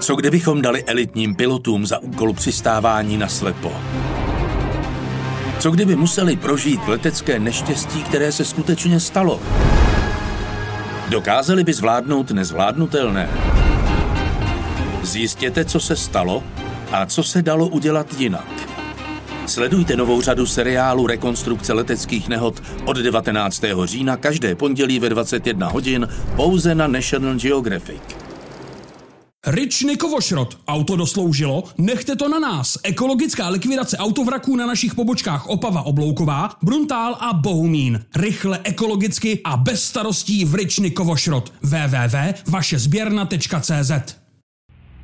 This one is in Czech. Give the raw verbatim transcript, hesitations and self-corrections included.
Co kdybychom dali elitním pilotům za úkol přistávání na slepo? Co kdyby museli prožít letecké neštěstí, které se skutečně stalo? Dokázali by zvládnout nezvládnutelné? Zjistěte, co se stalo a co se dalo udělat jinak. Sledujte novou řadu seriálu Rekonstrukce leteckých nehod od devatenáctého října každé pondělí ve dvacet jedna hodin pouze na National Geographic. Ryčny Kovošrot. Auto dosloužilo? Nechte to na nás. Ekologická likvidace autovraků na našich pobočkách Opava Oblouková, Bruntál a Bohumín. Rychle, ekologicky a bez starostí v Ryčny Kovošrot. w w w tečka vaše sběrna tečka cé zet